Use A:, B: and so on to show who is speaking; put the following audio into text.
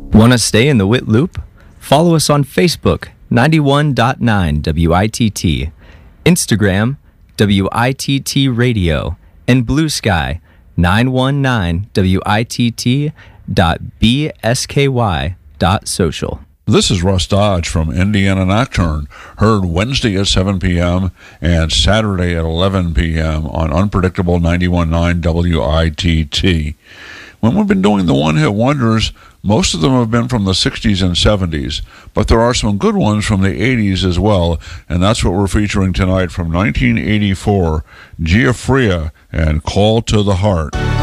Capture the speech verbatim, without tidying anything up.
A: Want to stay in the W I T loop? Follow us on Facebook, ninety-one point nine W I T T, Instagram, W I T T Radio, and Blue Sky, nine one nine W I T T dot B S K Y dot social.
B: This is Russ Dodge from Indiana Nocturne, heard Wednesday at seven p.m. and Saturday at eleven p.m. on Unpredictable ninety-one point nine W I T T. When we've been doing the one-hit wonders, most of them have been from the sixties and seventies, but there are some good ones from the eighties as well, and that's what we're featuring tonight from nineteen eighty-four, Gia Fria and Call to the Heart.